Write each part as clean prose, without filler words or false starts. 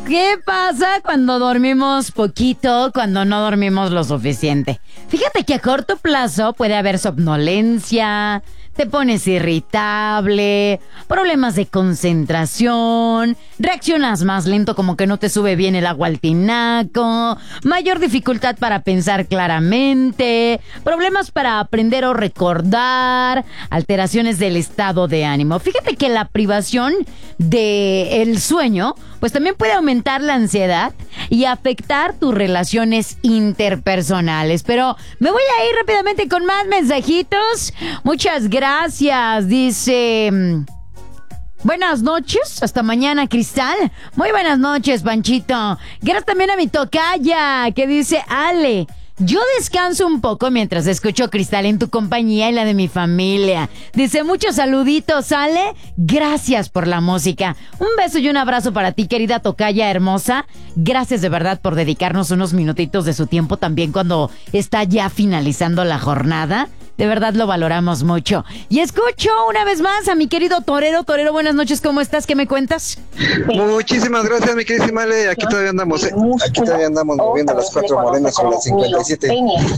¿Qué pasa cuando dormimos poquito, cuando no dormimos lo suficiente? Fíjate que a corto plazo puede haber somnolencia, te pones irritable, problemas de concentración, reaccionas más lento, como que no te sube bien el agua al tinaco, mayor dificultad para pensar claramente, problemas para aprender o recordar, alteraciones del estado de ánimo. Fíjate que la privación del sueño pues también puede aumentar la ansiedad y afectar tus relaciones interpersonales. Pero me voy a ir rápidamente con más mensajitos. Muchas gracias. Dice... buenas noches, hasta mañana, Cristal. Muy buenas noches, Panchito. Gracias también a mi tocaya, que dice: Ale, yo descanso un poco mientras escucho Cristal en tu compañía y la de mi familia. Dice: muchos saluditos, Ale. Gracias por la música. Un beso y un abrazo para ti, querida tocaya hermosa. Gracias de verdad por dedicarnos unos minutitos de su tiempo también cuando está ya finalizando la jornada. De verdad lo valoramos mucho. Y escucho una vez más a mi querido Torero. Torero, buenas noches, ¿cómo estás? ¿Qué me cuentas? Muchísimas gracias, mi queridísima Ale. Aquí todavía andamos, Aquí todavía andamos moviendo las 4 morenas sobre las 57.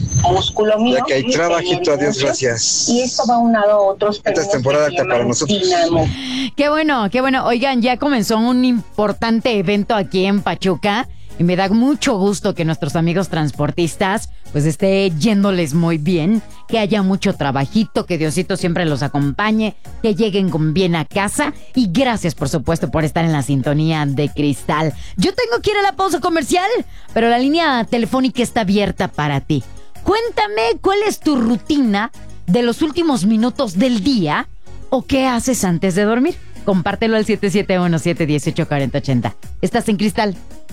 Ya que hay trabajito, adiós, gracias. Y esto va aunado a otros. Esta es temporada alta para nosotros. Qué bueno, qué bueno. Oigan, ya comenzó un importante evento aquí en Pachuca. Y me da mucho gusto que nuestros amigos transportistas pues esté yéndoles muy bien, que haya mucho trabajito, que Diosito siempre los acompañe, que lleguen con bien a casa. Y gracias, por supuesto, por estar en la sintonía de Cristal. Yo tengo que ir a la pausa comercial, pero la línea telefónica está abierta para ti. Cuéntame cuál es tu rutina de los últimos minutos del día o qué haces antes de dormir. Compártelo al 771-718-4080. Estás en Cristal.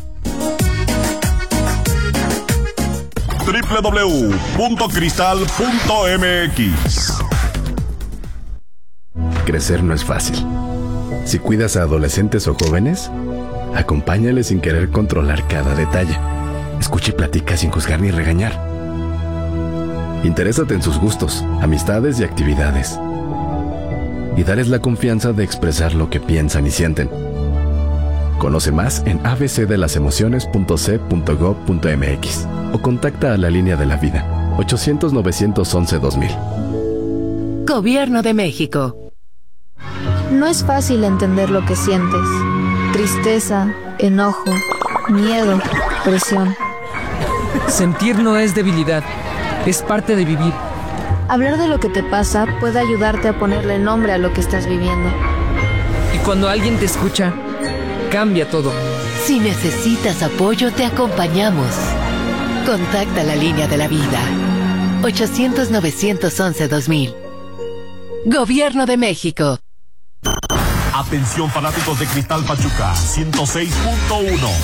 www.cristal.mx. Crecer no es fácil. Si cuidas a adolescentes o jóvenes, acompáñales sin querer controlar cada detalle. Escucha y platica sin juzgar ni regañar. Interésate en sus gustos, amistades y actividades. Y dales la confianza de expresar lo que piensan y sienten. Conoce más en abcdelasemociones.c.gov.mx o contacta a la línea de la vida 800-911-2000. Gobierno de México. No es fácil entender lo que sientes. Tristeza, enojo, miedo, presión. Sentir no es debilidad, es parte de vivir. Hablar de lo que te pasa puede ayudarte a ponerle nombre a lo que estás viviendo. Y cuando alguien te escucha, cambia todo. Si necesitas apoyo, te acompañamos. Contacta la línea de la vida 800-911-2000. Gobierno de México. Atención, fanáticos de Cristal Pachuca 106.1.